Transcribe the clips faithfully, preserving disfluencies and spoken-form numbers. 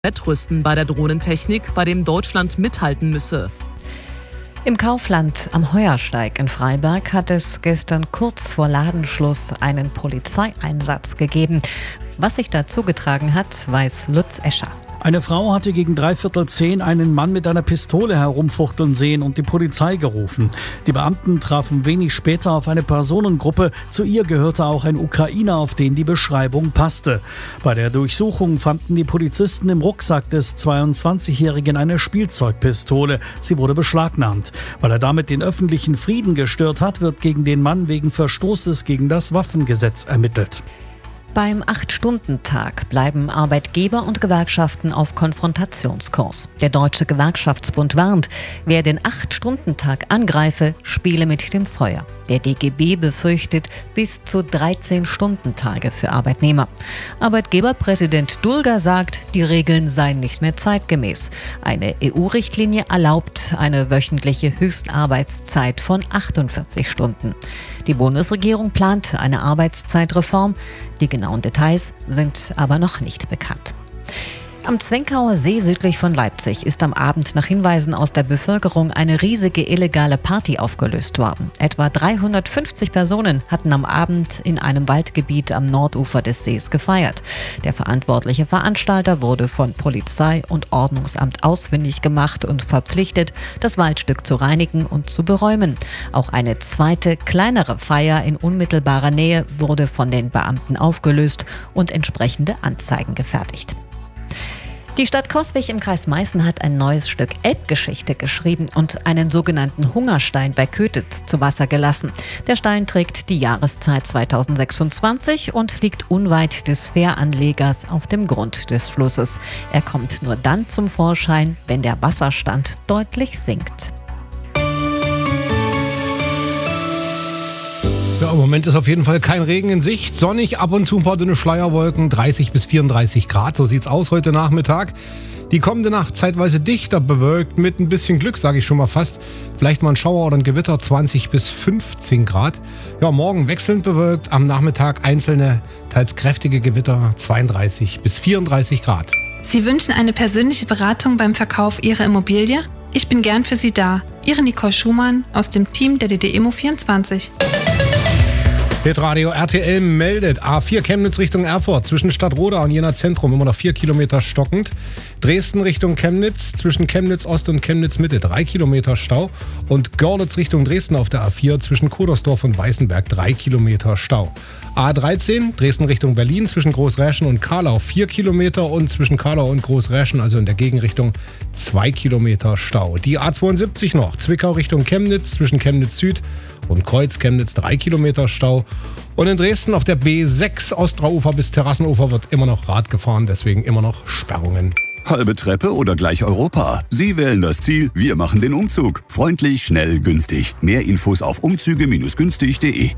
Wettrüsten bei der Drohnentechnik, bei dem Deutschland mithalten müsse. Im Kaufland am Heuersteig in Freiberg hat es gestern kurz vor Ladenschluss einen Polizeieinsatz gegeben. Was sich da zugetragen hat, weiß Lutz Escher. Eine Frau hatte gegen dreiviertel zehn einen Mann mit einer Pistole herumfuchteln sehen und die Polizei gerufen. Die Beamten trafen wenig später auf eine Personengruppe. Zu ihr gehörte auch ein Ukrainer, auf den die Beschreibung passte. Bei der Durchsuchung fanden die Polizisten im Rucksack des zweiundzwanzigjährigen eine Spielzeugpistole. Sie wurde beschlagnahmt. Weil er damit den öffentlichen Frieden gestört hat, wird gegen den Mann wegen Verstoßes gegen das Waffengesetz ermittelt. Beim acht-Stunden-Tag bleiben Arbeitgeber und Gewerkschaften auf Konfrontationskurs. Der Deutsche Gewerkschaftsbund warnt, wer den acht-Stunden-Tag angreife, spiele mit dem Feuer. Der D G B befürchtet bis zu dreizehn-Stunden-Tage für Arbeitnehmer. Arbeitgeberpräsident Dulger sagt, die Regeln seien nicht mehr zeitgemäß. Eine E U-Richtlinie erlaubt eine wöchentliche Höchstarbeitszeit von achtundvierzig Stunden. Die Bundesregierung plant eine Arbeitszeitreform. Die genauen Details sind aber noch nicht bekannt. Am Zwenkauer See südlich von Leipzig ist am Abend nach Hinweisen aus der Bevölkerung eine riesige illegale Party aufgelöst worden. Etwa dreihundertfünfzig Personen hatten am Abend in einem Waldgebiet am Nordufer des Sees gefeiert. Der verantwortliche Veranstalter wurde von Polizei und Ordnungsamt ausfindig gemacht und verpflichtet, das Waldstück zu reinigen und zu beräumen. Auch eine zweite, kleinere Feier in unmittelbarer Nähe wurde von den Beamten aufgelöst und entsprechende Anzeigen gefertigt. Die Stadt Coswig im Kreis Meißen hat ein neues Stück Elbgeschichte geschrieben und einen sogenannten Hungerstein bei Kötitz zu Wasser gelassen. Der Stein trägt die Jahreszeit zweitausendsechsundzwanzig und liegt unweit des Fähranlegers auf dem Grund des Flusses. Er kommt nur dann zum Vorschein, wenn der Wasserstand deutlich sinkt. Ja, im Moment ist auf jeden Fall kein Regen in Sicht. Sonnig, ab und zu ein paar dünne Schleierwolken, dreißig bis vierunddreißig Grad. So sieht's aus heute Nachmittag. Die kommende Nacht zeitweise dichter bewölkt, mit ein bisschen Glück, sage ich schon mal fast. Vielleicht mal ein Schauer oder ein Gewitter, zwanzig bis fünfzehn Grad. Ja, morgen wechselnd bewölkt, am Nachmittag einzelne, teils kräftige Gewitter, zweiunddreißig bis vierunddreißig Grad. Sie wünschen eine persönliche Beratung beim Verkauf Ihrer Immobilie? Ich bin gern für Sie da. Ihre Nicole Schumann aus dem Team der D D Immo vierundzwanzig. Hitradio R T L meldet A vier Chemnitz Richtung Erfurt zwischen Stadtroda und Jena Zentrum immer noch vier Kilometer stockend. Dresden Richtung Chemnitz zwischen Chemnitz Ost und Chemnitz Mitte drei Kilometer Stau. Und Görlitz Richtung Dresden auf der A vier zwischen Kodersdorf und Weißenberg drei Kilometer Stau. A dreizehn Dresden Richtung Berlin zwischen Großräschen und Karlau vier Kilometer und zwischen Karlau und Großräschen, also in der Gegenrichtung, zwei Kilometer Stau. Die A zweiundsiebzig noch Zwickau Richtung Chemnitz zwischen Chemnitz Süd und Kreuz Chemnitz drei Kilometer Stau. Und in Dresden auf der B sechs Ostrauufer bis Terrassenufer wird immer noch Rad gefahren, deswegen immer noch Sperrungen. Halbe Treppe oder gleich Europa? Sie wählen das Ziel, wir machen den Umzug. Freundlich, schnell, günstig. Mehr Infos auf umzüge günstig punkt de.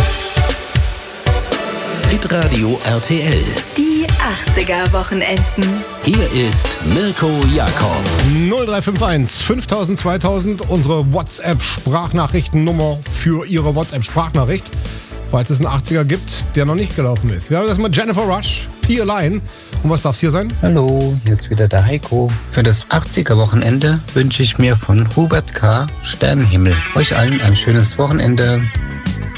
Hitradio R T L. Die achtziger-Wochenenden. Hier ist Mirko Jakob. null drei fünf eins fünftausend zweitausend, unsere WhatsApp-Sprachnachrichtennummer für Ihre WhatsApp-Sprachnachricht, falls es einen achtziger gibt, der noch nicht gelaufen ist. Wir haben erstmal Jennifer Rush, P Allein. Und was darf es hier sein? Hallo, hier ist wieder der Heiko. Für das achtziger-Wochenende wünsche ich mir von Hubert K. Sternenhimmel. Euch allen ein schönes Wochenende.